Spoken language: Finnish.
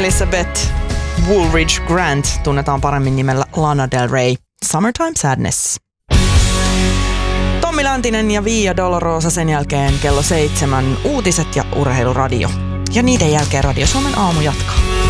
Elizabeth Woolridge Grant tunnetaan paremmin nimellä Lana Del Rey. Summertime Sadness. Tommi Läntinen ja Via Dolorosa, sen jälkeen kello 7 uutiset ja urheiluradio. Ja niiden jälkeen Radio Suomen aamu jatkaa.